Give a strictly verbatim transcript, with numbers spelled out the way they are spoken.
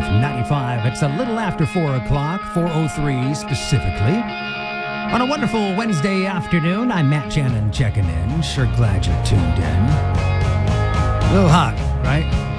ninety-five. It's a little after four o'clock, four oh three specifically. On a wonderful Wednesday afternoon, I'm Matt Shannon checking in. Sure glad you're tuned in. A little hot, right?